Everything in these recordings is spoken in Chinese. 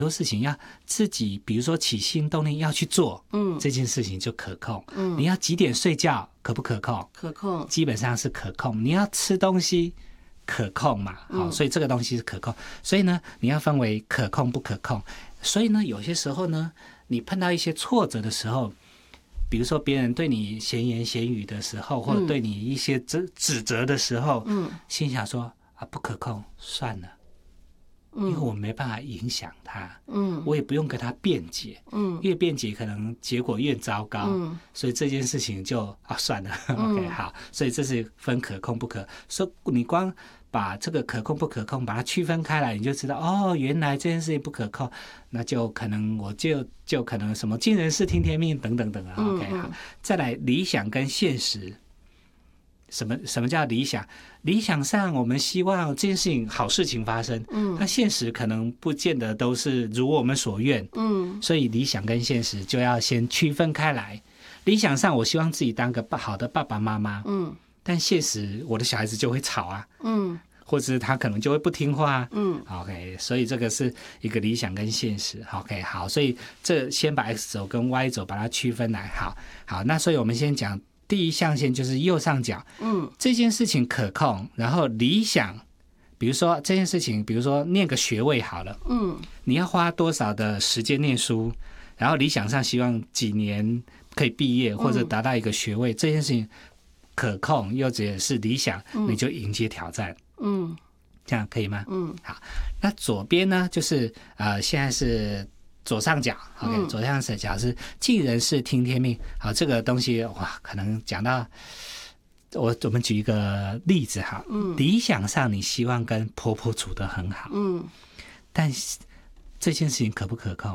多事情要自己，比如说起心动念要去做，这件事情就可控。你要几点睡觉，可不可控？ 可控， 基本上是可控。你要吃东西，可控嘛，好，所以这个东西是可控。所以呢，你要分为可控不可控。所以呢，有些时候呢，你碰到一些挫折的时候，比如说别人对你闲言闲语的时候，或者对你一些指责的时候，心想说啊，不可控，算了。因为我没办法影响他，我也不用跟他辩解，越辩解可能结果越糟糕，所以这件事情就算了，OK 好，所以这是分可控不可，所以你光把这个可控不可控把它区分开来，你就知道哦，原来这件事情不可控，那就可能我就可能什么尽人事听天命等等等啊，OK 好，再来理想跟现实。什么叫理想？理想上我们希望这件事情好事情发生，那现实可能不见得都是如我们所愿，所以理想跟现实就要先区分开来。理想上我希望自己当个好的爸爸妈妈，但现实我的小孩子就会吵啊，或者他可能就会不听话，OK， 所以这个是一个理想跟现实 ，OK， 好，所以这先把 X 轴跟 Y 轴把它区分来，好，那所以我们先讲。第一象限就是右上角，这件事情可控，然后理想，比如说这件事情，比如说念个学位好了，你要花多少的时间念书，然后理想上希望几年可以毕业或者达到一个学位，这件事情可控又只是理想，你就迎接挑战，这样可以吗？好，那左边呢就是现在是。左上角 ，OK， 左上角是尽人事听天命。好，这个东西哇，可能讲到我们举一个例子哈，理想上你希望跟婆婆处得很好，但这件事情可不可控？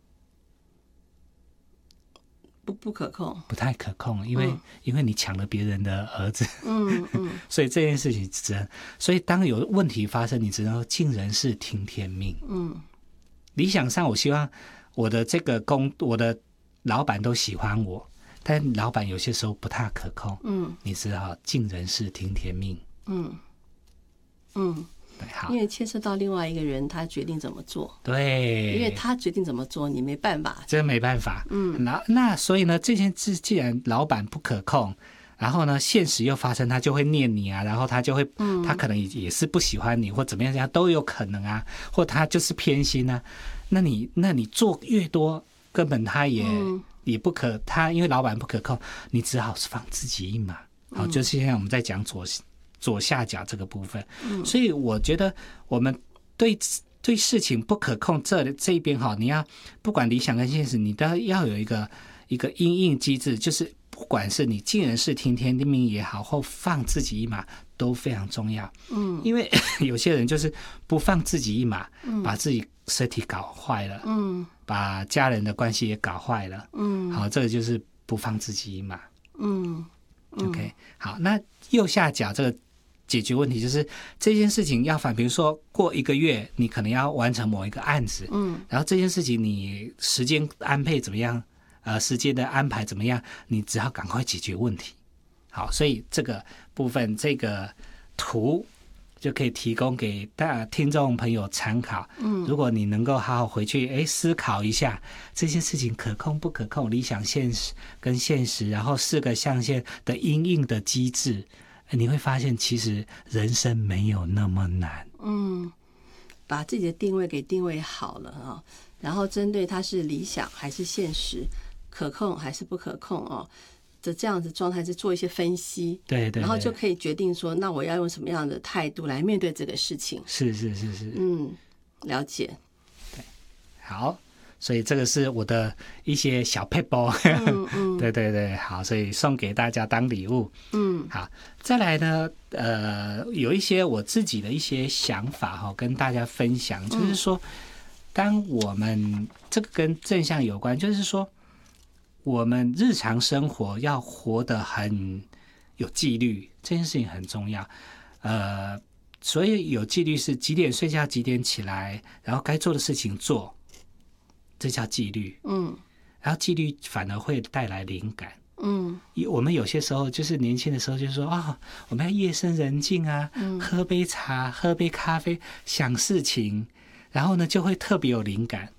不可控， 不太可控，因为你抢了别人的儿子，所以这件事情只能，所以当有问题发生，你只能说尽人事听天命，理想上，我希望我的我的老板都喜欢我，但老板有些时候不太可控，你只好尽人事听天命，对，好， 因为牵涉到另外一个人，他决定怎么做， 对， 因为他决定怎么做，你没办法， 这没办法，那所以呢，这件事既然老板不可控。然后呢，现实又发生，他就会念你啊，然后他就会，他可能也是不喜欢你，或怎么样，都有可能啊，或他就是偏心啊。那你做越多，根本他也不可，他因为老板不可控，你只好放自己一马。好，就是现在我们在讲左下角这个部分。所以我觉得我们对事情不可控这一边哈，你要不管理想跟现实，你都要有一个因应机制，就是。不管是你尽人事听天命也好，或放自己一马都非常重要。因为有些人就是不放自己一马，把自己身体搞坏了，把家人的关系也搞坏了。好，这个就是不放自己一马。OK， 好，那右下角这个解决问题就是这件事情要比如说过1个月，你可能要完成某一个案子，然后这件事情你时间安配怎么样？时间的安排怎么样？你只要赶快解决问题。好，所以这个部分这个图就可以提供给大家听众朋友参考。如果你能够好好回去思考一下这件事情可控不可控，理想现实跟现实，然后4个象限的因应的机制，你会发现其实人生没有那么难。 把自己的定位给定位好了啊，然后针对它是理想还是现实。可控还是不可控的这样子状态，是做一些分析， 对， 然后就可以决定说，那我要用什么样的态度来面对这个事情。 是， 了解。 对，好，所以这个是我的一些小撇步，对，好，所以送给大家当礼物。好，再来呢，有一些我自己的一些想法跟大家分享，就是说，当我们这个跟正向有关，就是说。我们日常生活要活得很有纪律，这件事情很重要。所以有纪律是几点睡觉，几点起来，然后该做的事情做，这叫纪律。然后纪律反而会带来灵感。我们有些时候就是年轻的时候就说我们要夜深人静啊，喝杯茶，喝杯咖啡，想事情。 然后呢就会特别有灵感。